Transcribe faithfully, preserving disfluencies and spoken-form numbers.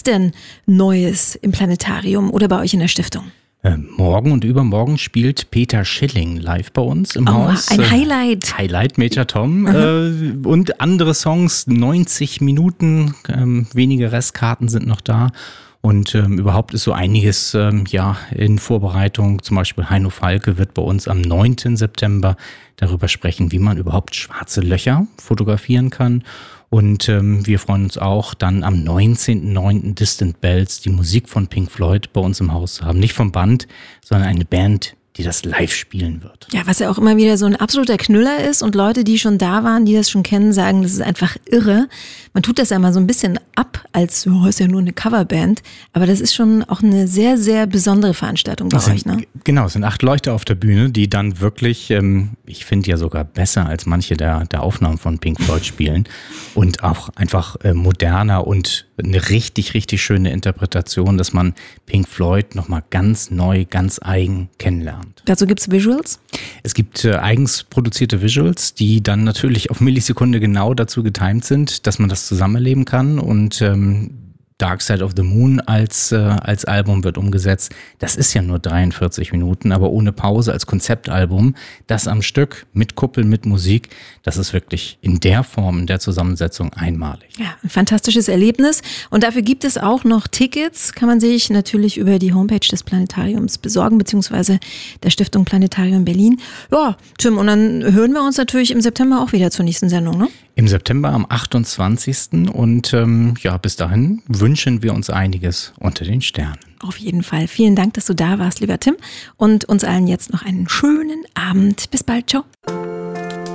gibt's denn Neues im Planetarium oder bei euch in der Stiftung? Äh, morgen und übermorgen spielt Peter Schilling live bei uns im oh, Haus. Ein Highlight. Highlight, Major Tom. äh, und andere Songs, neunzig Minuten, ähm, wenige Restkarten sind noch da. Und ähm, überhaupt ist so einiges ähm, ja in Vorbereitung. Zum Beispiel Heino Falke wird bei uns am neunten September darüber sprechen, wie man überhaupt schwarze Löcher fotografieren kann. Und ähm, wir freuen uns auch, dann am neunzehnten neunten Distant Bells die Musik von Pink Floyd bei uns im Haus zu haben. Nicht vom Band, sondern eine Band, die das live spielen wird. Ja, was ja auch immer wieder so ein absoluter Knüller ist und Leute, die schon da waren, die das schon kennen, sagen, das ist einfach irre. Man tut das ja mal so ein bisschen ab, als du hast ja nur eine Coverband, aber das ist schon auch eine sehr, sehr besondere Veranstaltung bei sind, euch, ne? Genau, es sind acht Leute auf der Bühne, die dann wirklich, ähm, ich finde ja sogar besser als manche der, der Aufnahmen von Pink Floyd spielen und auch einfach äh, moderner und eine richtig, richtig schöne Interpretation, dass man Pink Floyd nochmal ganz neu, ganz eigen kennenlernt. Dazu gibt's Visuals? Es gibt äh, eigens produzierte Visuals, die dann natürlich auf Millisekunde genau dazu getimt sind, dass man das zusammen erleben kann und ähm, Dark Side of the Moon als, äh, als Album wird umgesetzt. Das ist ja nur dreiundvierzig Minuten, aber ohne Pause als Konzeptalbum. Das am Stück mit Kuppel, mit Musik, das ist wirklich in der Form, in der Zusammensetzung einmalig. Ja, ein fantastisches Erlebnis. Und dafür gibt es auch noch Tickets, kann man sich natürlich über die Homepage des Planetariums besorgen, beziehungsweise der Stiftung Planetarium Berlin. Ja, Tim, und dann hören wir uns natürlich im September auch wieder zur nächsten Sendung, ne? Im September am achtundzwanzigsten Und ähm, ja, bis dahin wünschen wir uns einiges unter den Sternen. Auf jeden Fall. Vielen Dank, dass du da warst, lieber Tim. Und uns allen jetzt noch einen schönen Abend. Bis bald. Ciao.